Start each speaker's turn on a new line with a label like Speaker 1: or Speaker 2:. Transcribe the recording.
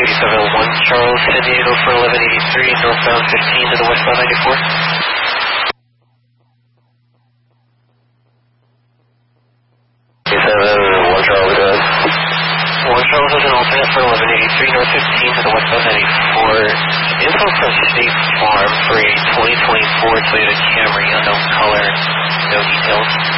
Speaker 1: 87-1 Charles, San Diego for 1183, northbound 15 to the westbound 94. 87-1 Charles, go ahead. 1 Charles is an alternate for 1183, north 15 to the westbound 94. Info from State Farm for a 2024 Toyota Camry, unknown color, no details.